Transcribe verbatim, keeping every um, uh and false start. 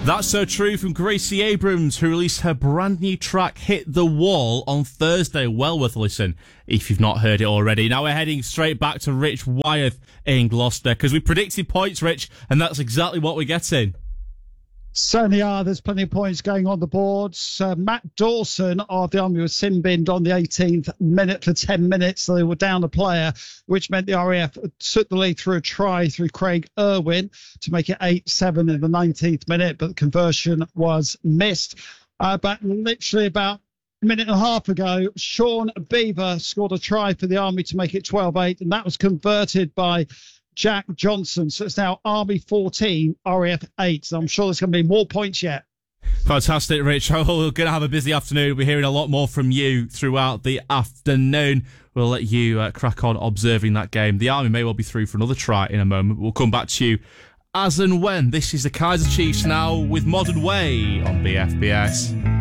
That's so true from Gracie Abrams, who released her brand new track Hit the Wall on Thursday. Well worth a listen if you've not heard it already. Now we're heading straight back to Rich Wyeth in Gloucester, because we predicted points, Rich, and that's exactly what we're getting. Certainly are. There's plenty of points going on the boards. Uh, Matt Dawson of the Army was sin-binned on the eighteenth minute for ten minutes. So they were down a player, which meant the R A F took the lead through a try through Craig Irwin to make it eight seven in the nineteenth minute, but the conversion was missed. Uh, but literally about a minute and a half ago, Sean Beaver scored a try for the Army to make it twelve eight, and that was converted by Jack Johnson. So it's now Army fourteen, R A F eight. So I'm sure there's going to be more points yet. Fantastic, Rich. Oh, we're going to have a busy afternoon. We're hearing a lot more from you throughout the afternoon. We'll let you uh, crack on observing that game. The Army may well be through for another try in a moment. We'll come back to you as and when. This is the Kaiser Chiefs now with Modern Way on B F B S.